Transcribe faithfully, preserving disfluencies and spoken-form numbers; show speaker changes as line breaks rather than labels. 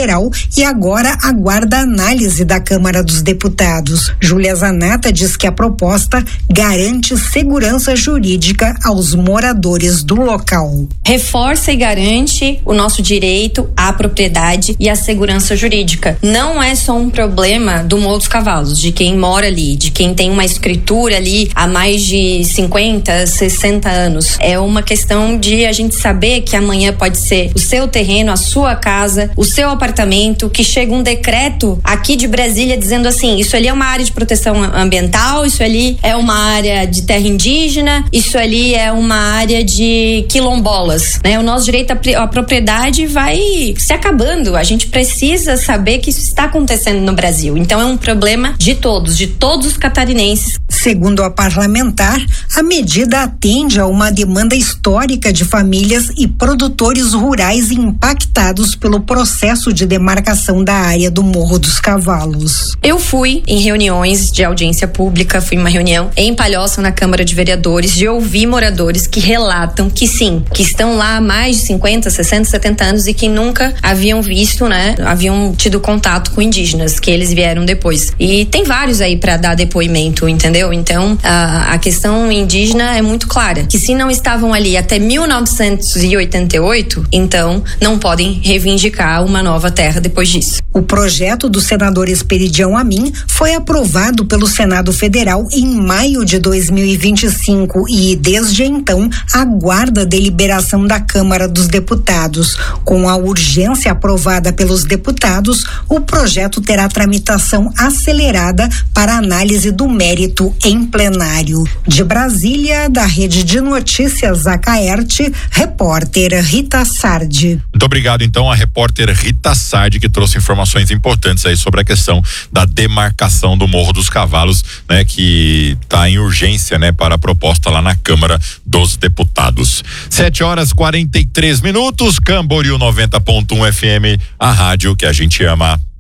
Federal e agora aguarda análise da Câmara dos Deputados. Júlia Zanata diz que a proposta garante segurança jurídica aos moradores do local.
Reforça e garante o nosso direito à propriedade e à segurança jurídica. Não é só um problema do Morro dos Cavalos, de quem mora ali, de quem tem uma escritura ali há mais de cinquenta, sessenta anos. É uma questão de a gente saber que amanhã pode ser o seu terreno, a sua casa, o seu apartamento, que chega um decreto aqui de Brasília dizendo assim, isso ali é uma área de proteção ambiental, isso ali é uma área de terra indígena, isso ali é uma área de quilombolas, né? O nosso direito à, à propriedade vai se acabando. A gente precisa saber que isso está acontecendo no Brasil. Então é um problema de todos, de todos os catarinenses.
Segundo a parlamentar, a medida atende a uma demanda histórica de famílias e produtores rurais impactados pelo processo de demarcação da área do Morro dos Cavalos.
Eu fui em reuniões de audiência pública, fui em uma reunião em Palhoça, na Câmara de Vereadores, de ouvir moradores que relatam que sim, que estão lá há mais de cinquenta, sessenta, setenta anos e que nunca haviam visto, né, haviam tido contato com indígenas, que eles vieram depois. E tem vários aí para dar depoimento, entendeu? Então, a, a questão indígena é muito clara, que se não estavam ali até mil novecentos e oitenta e oito, então não podem reivindicar uma nova terra depois disso.
O projeto do senador Esperidião Amin foi aprovado pelo Senado Federal em maio de dois mil e vinte e cinco e, desde então, aguarda a deliberação da Câmara dos Deputados. Com a urgência aprovada pelos deputados, o projeto terá tramitação acelerada para análise do mérito em plenário. De Brasília, da Rede de Notícias Acaerte, repórter Rita Sardi.
Muito obrigado, então, a repórter Rita Sardi, que trouxe informações importantes aí sobre a questão da demarcação do Morro dos Cavalos, né, que está em urgência, né, para a proposta lá na Câmara dos Deputados. Sete horas quarenta e três minutos, Camboriú noventa ponto um F M, a rádio que a gente ama.